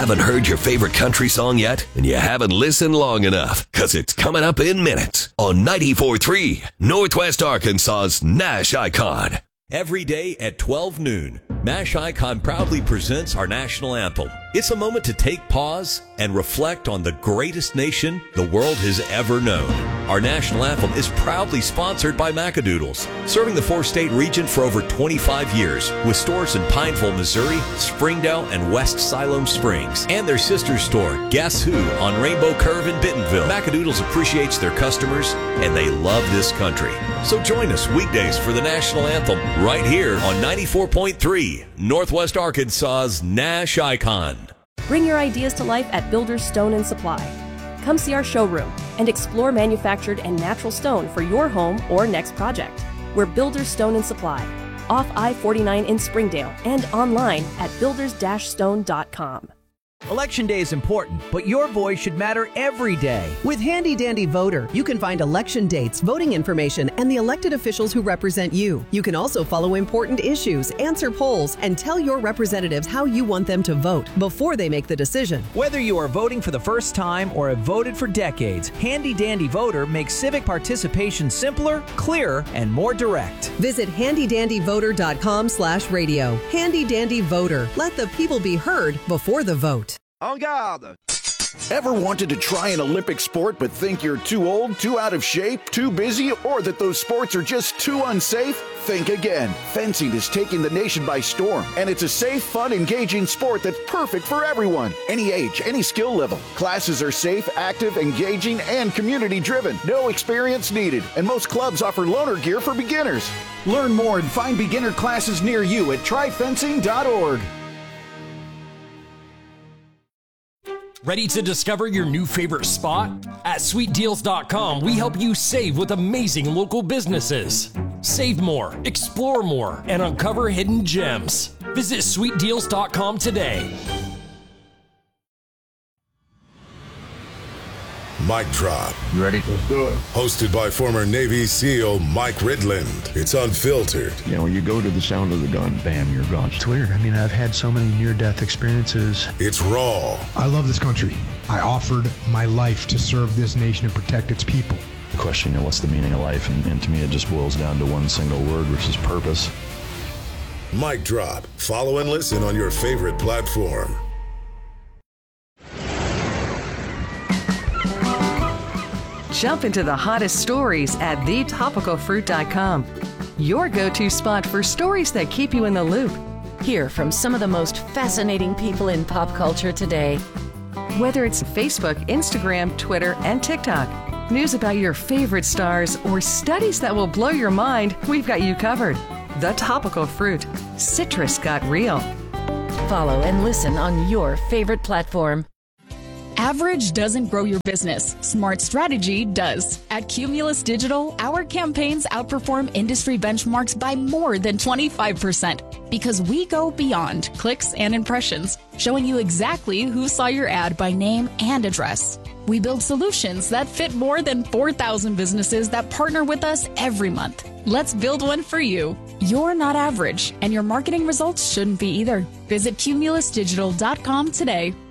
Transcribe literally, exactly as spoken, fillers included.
Haven't heard your favorite country song yet? And you haven't listened long enough, because it's coming up in minutes on ninety-four point three, Northwest Arkansas's Nash Icon. Every day at twelve noon, Nash Icon proudly presents our national anthem. It's a moment to take pause and reflect on the greatest nation the world has ever known. Our national anthem is proudly sponsored by Macadoodles, serving the four-state region for over twenty-five years, with stores in Pineville, Missouri, Springdale, and West Siloam Springs, and their sister store, Guess Who, on Rainbow Curve in Bentonville. Macadoodles appreciates their customers, and they love this country. So join us weekdays for the national anthem right here on ninety-four point three, Northwest Arkansas's Nash Icon. Bring your ideas to life at Builders Stone and Supply. Come see our showroom and explore manufactured and natural stone for your home or next project. We're Builders Stone and Supply, off I forty-nine in Springdale and online at builders dash stone dot com. Election day is important, but your voice should matter every day. With Handy Dandy Voter, you can find election dates, voting information, and the elected officials who represent you. You can also follow important issues, answer polls, and tell your representatives how you want them to vote before they make the decision. Whether you are voting for the first time or have voted for decades, Handy Dandy Voter makes civic participation simpler, clearer, and more direct. Visit handy dandy voter dot com slash radio. Handy Dandy Voter. Let the people be heard before the vote. En garde! Ever wanted to try an Olympic sport but think you're too old, too out of shape, too busy, or that those sports are just too unsafe? Think again. Fencing is taking the nation by storm, and it's a safe, fun, engaging sport that's perfect for everyone. Any age, any skill level. Classes are safe, active, engaging, and community-driven. No experience needed, and most clubs offer loaner gear for beginners. Learn more and find beginner classes near you at try fencing dot org. Ready to discover your new favorite spot? At sweet deals dot com, we help you save with amazing local businesses. Save more, explore more, and uncover hidden gems. Visit sweet deals dot com today. Mic Drop. You ready? Let's do it. Hosted by former Navy SEAL Mike Ridland. It's unfiltered. You know, you go to the sound of the gun, bam, you're gone. It's weird. I mean, I've had so many near-death experiences. It's raw. I love this country. I offered my life to serve this nation and protect its people. The question, you know, what's the meaning of life? And, and to me, it just boils down to one single word, which is purpose. Mic Drop. Follow and listen on your favorite platform. Jump into the hottest stories at the topical fruit dot com. Your go-to spot for stories that keep you in the loop. Hear from some of the most fascinating people in pop culture today. Whether it's Facebook, Instagram, Twitter, and TikTok, news about your favorite stars, or studies that will blow your mind, we've got you covered. The Topical Fruit. Citrus got real. Follow and listen on your favorite platform. Average doesn't grow your business. Smart strategy does. At Cumulus Digital, our campaigns outperform industry benchmarks by more than twenty-five percent because we go beyond clicks and impressions, showing you exactly who saw your ad by name and address. We build solutions that fit more than four thousand businesses that partner with us every month. Let's build one for you. You're not average, and your marketing results shouldn't be either. Visit cumulus digital dot com today.